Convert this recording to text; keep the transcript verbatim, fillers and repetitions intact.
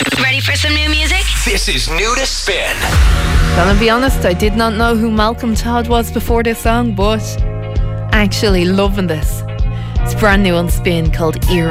Ready for some new music? This is New to Spin. Gonna be honest, I did not know who Malcolm Todd was before this song, but actually loving this. It's brand new on Spin called Era.